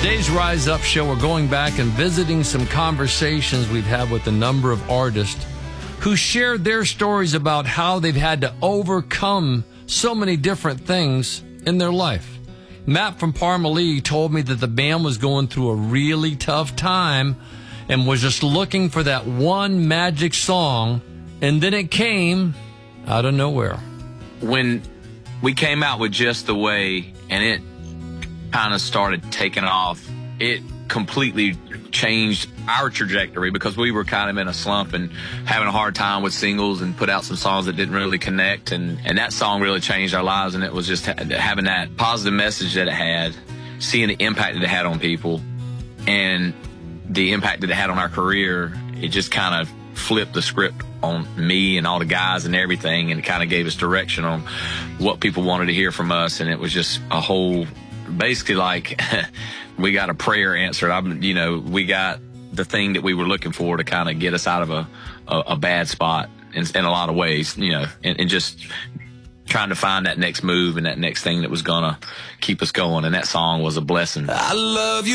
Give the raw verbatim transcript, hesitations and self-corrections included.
Today's Rise Up show, we're going back and visiting some conversations we've had with a number of artists who shared their stories about how they've had to overcome so many different things in their life. Matt from Parmalee told me that the band was going through a really tough time and was just looking for that one magic song, and then it came out of nowhere. When we came out with Just the Way and it kind of started taking off, it completely changed our trajectory because we were kind of in a slump and having a hard time with singles and put out some songs that didn't really connect, and, and that song really changed our lives. And it was just ha- having that positive message that it had, seeing the impact that it had on people and the impact that it had on our career. It just kind of flipped the script on me and all the guys and everything, and it kind of gave us direction on what people wanted to hear from us. And it was just a whole, basically like we got a prayer answered. I'm, you know, we got the thing that we were looking for to kind of get us out of a, a, a bad spot in, in a lot of ways, you know, and, and just trying to find that next move and that next thing that was going to keep us going. And that song was a blessing. I love you.